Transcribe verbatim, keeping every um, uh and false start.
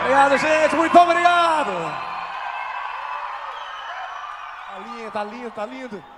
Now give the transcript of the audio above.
Obrigado, gente. Muito obrigado. Tá lindo, tá lindo, tá lindo.